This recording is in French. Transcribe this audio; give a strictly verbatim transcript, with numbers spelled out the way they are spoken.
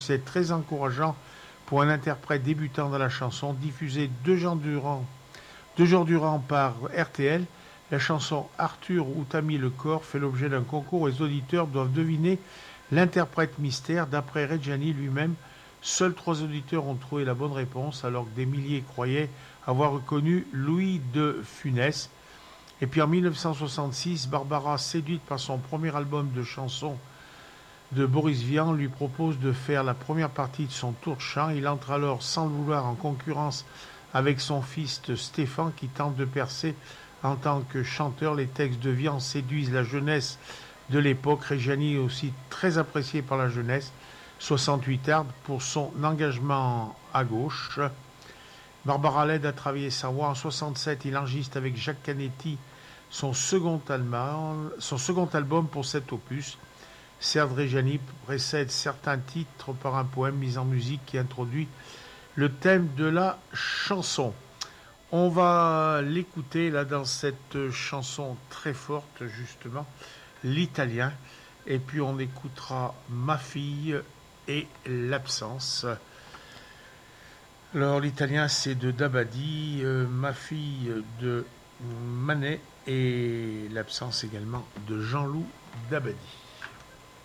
C'est très encourageant pour un interprète débutant dans la chanson. Diffusée deux jours durant, deux jours durant par R T L, la chanson Arthur où t'as mis le corps fait l'objet d'un concours et les auditeurs doivent deviner l'interprète mystère. D'après Reggiani lui-même, seuls trois auditeurs ont trouvé la bonne réponse alors que des milliers croyaient avoir reconnu Louis de Funès. Et puis en mille neuf cent soixante-six, Barbara, séduite par son premier album de chansons de Boris Vian, lui propose de faire la première partie de son tour de chant. Il entre alors sans le vouloir en concurrence avec son fils Stéphane qui tente de percer en tant que chanteur. Les textes de Vian séduisent la jeunesse de l'époque. Reggiani est aussi très apprécié par la jeunesse. soixante-huit Hard pour son engagement à gauche. Barbara l'aide à travailler sa voix. En soixante-sept, il enregistre avec Jacques Canetti son second, album, son second album pour cet opus. Serge Reggiani précède certains titres par un poème mis en musique qui introduit le thème de la chanson. On va l'écouter là dans cette chanson très forte justement, l'italien, et puis on écoutera Ma fille et l'absence. Alors l'italien c'est de Dabadi, euh, Ma fille de Manet et l'absence également de Jean-Loup Dabadi.